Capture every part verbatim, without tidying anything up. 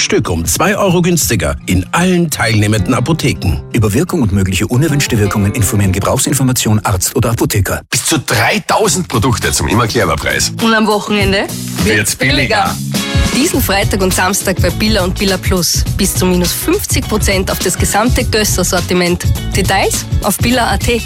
Stück um zwei Euro günstiger in allen teilnehmenden Apotheken. Über Wirkung und mögliche unerwünschte Wirkungen informieren Gebrauchsinformation Arzt oder Apotheker. Bis zu dreitausend Produkte zum immer clever Preis. Und am Wochenende wird's billiger. Diesen Freitag und Samstag bei Billa und Billa Plus. Bis zu minus fünfzig Prozent auf das gesamte Gösser-Sortiment. Details auf billa punkt at.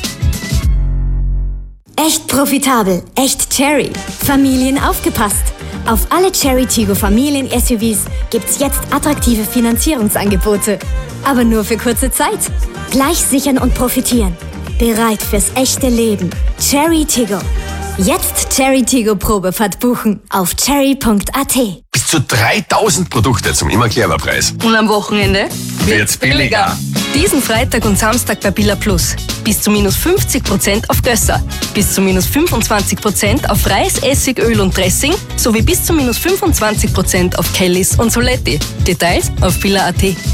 Echt profitabel, echt Cherry. Familien aufgepasst. Auf alle Cherry Tiggo Familien-S U Vs gibt's jetzt attraktive Finanzierungsangebote. Aber nur für kurze Zeit. Gleich sichern und profitieren. Bereit fürs echte Leben. Cherry Tiggo. Jetzt Cherry Tiggo Probefahrt buchen auf cherry punkt at. Bis zu dreitausend Produkte zum immer clever Preis. Und am Wochenende wird's billiger. Diesen Freitag und Samstag bei Billa Plus. Bis zu minus fünfzig Prozent auf Gösser. Bis zu minus fünfundzwanzig Prozent auf Reis, Essig, Öl und Dressing. Sowie bis zu minus fünfundzwanzig Prozent auf Kellys und Soletti. Details auf billa punkt at.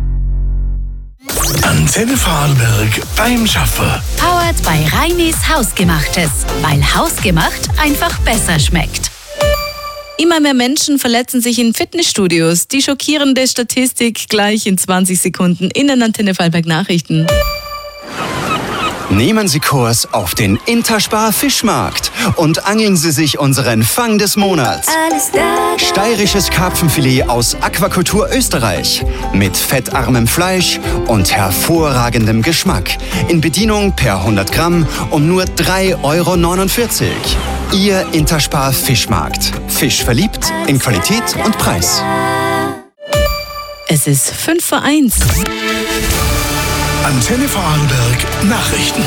Antenne Vorarlberg beim Schaffer. Powered bei Reinis Hausgemachtes. Weil hausgemacht einfach besser schmeckt. Immer mehr Menschen verletzen sich in Fitnessstudios. Die schockierende Statistik gleich in zwanzig Sekunden in den Antenne Vorarlberg Nachrichten. Nehmen Sie Kurs auf den Interspar Fischmarkt und angeln Sie sich unseren Fang des Monats. Steirisches Karpfenfilet aus Aquakultur Österreich mit fettarmem Fleisch und hervorragendem Geschmack. In Bedienung per hundert Gramm um nur drei Euro neunundvierzig. Ihr Interspar Fischmarkt. Fisch verliebt in Qualität und Preis. Es ist fünf vor eins. Antenne Vorarlberg Nachrichten.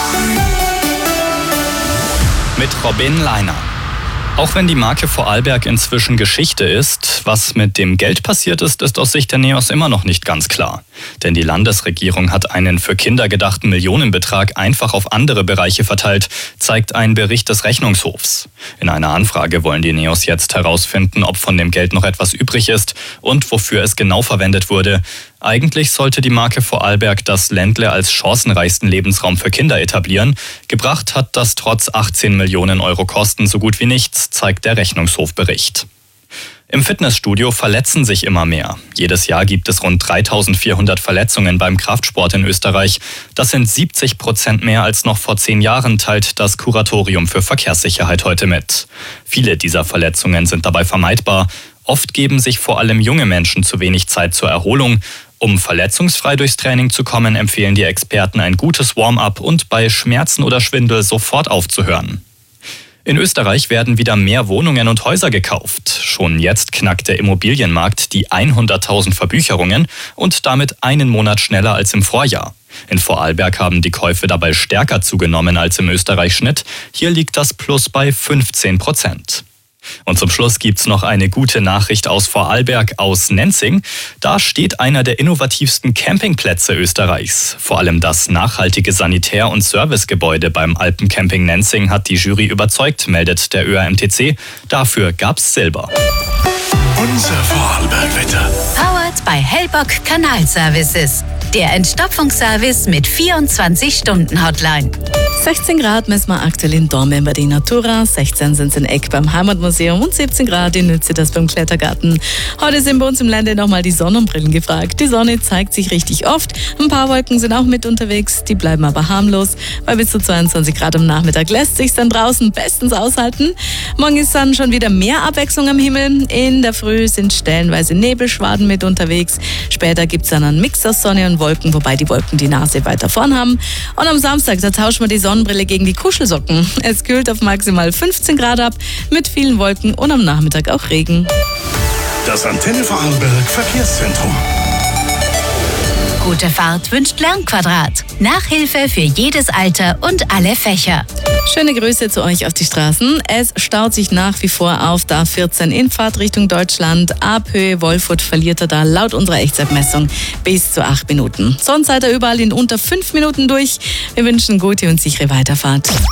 Mit Robin Leiner. Auch wenn die Marke Vorarlberg inzwischen Geschichte ist, was mit dem Geld passiert ist, ist aus Sicht der NEOS immer noch nicht ganz klar. Denn die Landesregierung hat einen für Kinder gedachten Millionenbetrag einfach auf andere Bereiche verteilt, zeigt ein Bericht des Rechnungshofs. In einer Anfrage wollen die NEOS jetzt herausfinden, ob von dem Geld noch etwas übrig ist und wofür es genau verwendet wurde. Eigentlich sollte die Marke Vorarlberg das Ländle als chancenreichsten Lebensraum für Kinder etablieren. Gebracht hat das trotz achtzehn Millionen Euro Kosten so gut wie nichts, zeigt der Rechnungshofbericht. Im Fitnessstudio verletzen sich immer mehr. Jedes Jahr gibt es rund dreitausendvierhundert Verletzungen beim Kraftsport in Österreich. Das sind siebzig Prozent mehr als noch vor zehn Jahren, teilt das Kuratorium für Verkehrssicherheit heute mit. Viele dieser Verletzungen sind dabei vermeidbar. Oft geben sich vor allem junge Menschen zu wenig Zeit zur Erholung. Um verletzungsfrei durchs Training zu kommen, empfehlen die Experten ein gutes Warm-up und bei Schmerzen oder Schwindel sofort aufzuhören. In Österreich werden wieder mehr Wohnungen und Häuser gekauft. Schon jetzt knackt der Immobilienmarkt die hunderttausend Verbücherungen und damit einen Monat schneller als im Vorjahr. In Vorarlberg haben die Käufe dabei stärker zugenommen als im Österreich-Schnitt. Hier liegt das Plus bei fünfzehn Prozent. Und zum Schluss gibt's noch eine gute Nachricht aus Vorarlberg, aus Nenzing. Da steht einer der innovativsten Campingplätze Österreichs. Vor allem das nachhaltige Sanitär- und Servicegebäude beim Alpencamping Nenzing hat die Jury überzeugt, meldet der Ö R M T C. Dafür gab's Silber. Unser Vorarlberg-Wetter. Powered by Hellbock Kanalservices. Der Entstopfungsservice mit vierundzwanzig Stunden Hotline. sechzehn Grad messen wir aktuell in Dormen bei die Natura, sechzehn sind es in Eck beim Heimatmuseum und siebzehn Grad in Nütze das beim Klettergarten. Heute sind bei uns im Lande nochmal die Sonnenbrillen gefragt. Die Sonne zeigt sich richtig oft. Ein paar Wolken sind auch mit unterwegs, die bleiben aber harmlos. Bei bis zu zweiundzwanzig Grad am Nachmittag lässt sich dann draußen bestens aushalten. Morgen ist dann schon wieder mehr Abwechslung am Himmel. In der Früh sind stellenweise Nebelschwaden mit unterwegs. Später gibt es dann einen Mix aus Sonne und Wolken, wobei die Wolken die Nase weiter vorn haben. Und am Samstag, da tauschen wir die Sonnenbrille gegen die Kuschelsocken. Es kühlt auf maximal fünfzehn Grad ab, mit vielen Wolken und am Nachmittag auch Regen. Das Antenne Vorarlberg Verkehrszentrum. Gute Fahrt wünscht Lernquadrat. Nachhilfe für jedes Alter und alle Fächer. Schöne Grüße zu euch auf die Straßen. Es staut sich nach wie vor auf der A vierzehn in Fahrtrichtung Deutschland. Ab Höhe Wolfurt verliert er da laut unserer Echtzeitmessung bis zu acht Minuten. Sonst seid ihr überall in unter fünf Minuten durch. Wir wünschen gute und sichere Weiterfahrt.